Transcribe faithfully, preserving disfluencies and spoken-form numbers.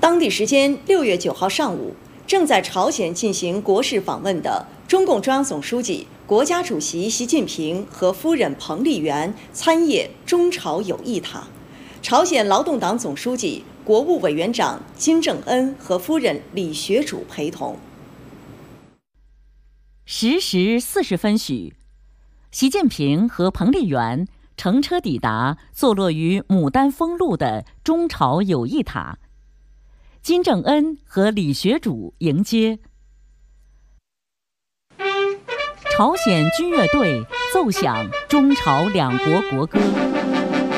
当地时间六月九号上午，正在朝鲜进行国事访问的中共中央总书记、国家主席习近平和夫人彭丽媛参谒中朝友谊塔。朝鲜劳动党总书记、国务委员长金正恩和夫人李学主陪同。 十时四十分许，习近平和彭丽媛乘车抵达坐落于牡丹峰路的中朝友谊塔，金正恩和李学主迎接。朝鲜军乐队奏响中朝两国国歌。